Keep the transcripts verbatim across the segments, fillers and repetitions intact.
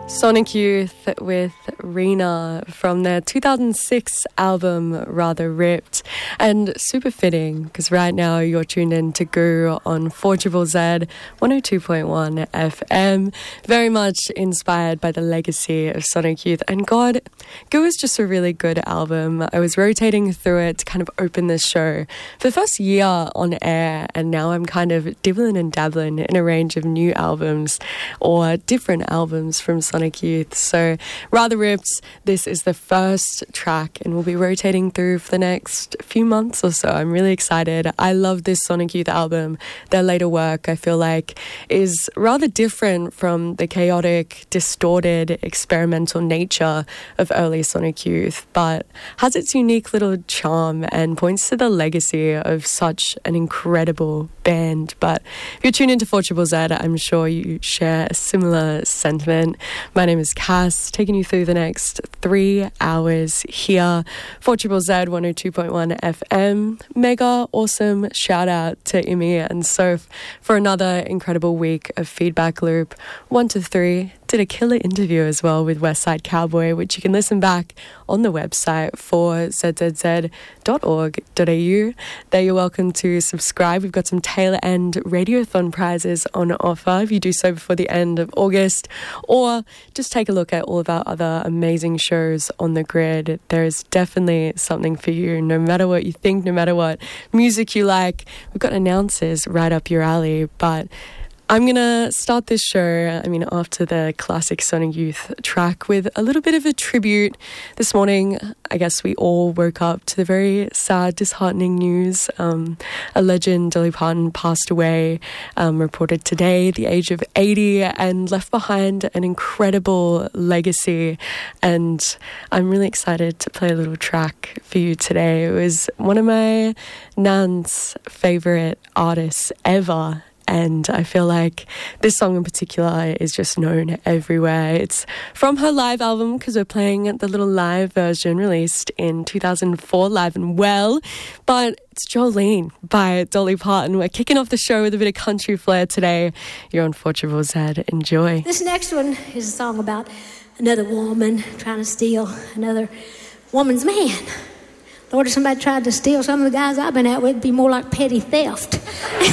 Sonic Youth with Rena from their two thousand six album Rather Ripped, and super fitting because right now you're tuned in to Goo on four Z Z Z one oh two point one F M, very much inspired by the legacy of Sonic Youth. And God, Goo is just a really good album. I was rotating through it to kind of open this show for the first year on air, and now I'm kind of dibbling and dabbling in a range of new albums or different albums from Sonic Youth. So Rather Ripped, this is the first track and we'll be rotating through for the next few months or so. I'm really excited. I love this Sonic Youth album. Their later work, I feel like, is rather different from the chaotic, distorted, experimental nature of early Sonic Youth, but has its unique little charm and points to the legacy of such an incredible band. But if you're tuned into four Z Z Z, I'm sure you share a similar sentiment. My name is Cass, taking you through the next three hours here. four Z Z Z one oh two point one F M. Mega awesome shout out to Imi and Soph for another incredible week of Feedback Loop. One to three. Did a killer interview as well with Westside Cowboy, which you can listen back on the website four z z z dot org dot a u. There you're welcome to subscribe. We've got some tail end Radiothon prizes on offer if you do so before the end of August, or just take a look at all of our other amazing shows on the grid. There is definitely something for you, no matter what you think, no matter what music you like. We've got announcers right up your alley, but I'm going to start this show, I mean, after the classic Sonic Youth track, with a little bit of a tribute. This morning, I guess we all woke up to the very sad, disheartening news. Um, a legend, Dolly Parton, passed away, um, reported today, at the age of eighty, and left behind an incredible legacy. And I'm really excited to play a little track for you today. It was one of my nan's favourite artists ever. And I feel like this song in particular is just known everywhere. It's from her live album because we're playing the little live version released in two thousand four, Live and Well. But it's Jolene by Dolly Parton. We're kicking off the show with a bit of country flair today. You're on four Z Z Z. Enjoy. This next one is a song about another woman trying to steal another woman's man. Lord, if somebody tried to steal some of the guys I've been out with, it'd be more like petty theft.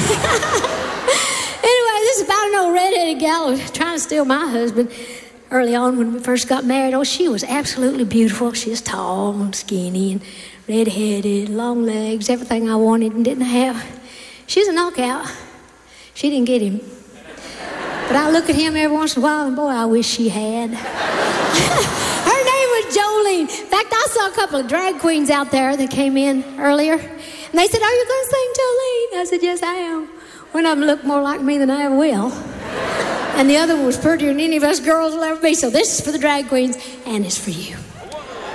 Anyway, this is about an old red-headed gal who was trying to steal my husband early on when we first got married. Oh, she was absolutely beautiful. She was tall and skinny and red-headed, long legs, everything I wanted and didn't have. She was a knockout. She didn't get him. But I look at him every once in a while and, boy, I wish she had. Her name was Jolene. In fact, I saw a couple of drag queens out there that came in earlier. And they said, "Are you going to sing, Jolene?" I said, "Yes, I am." One of them looked more like me than I ever will. And the other one was prettier than any of us girls will ever be. So this is for the drag queens, and it's for you.